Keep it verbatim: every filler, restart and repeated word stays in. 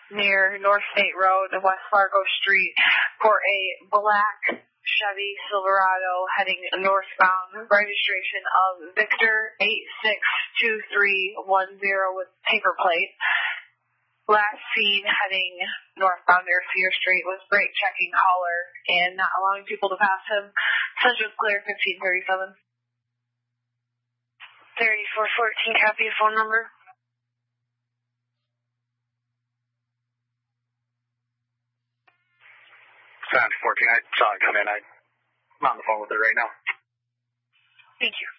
near North State Road, West Fargo Street, for a black Chevy Silverado heading northbound, registration of Victor eight six two three one zero with paper plate. Last seen heading northbound near Cedar Street was brake checking caller and not allowing people to pass him. Central clear fifteen thirty-seven. thirty-four fourteen, copy your phone number. seven fourteen, I saw it come in. I'm on the phone with it right now. Thank you.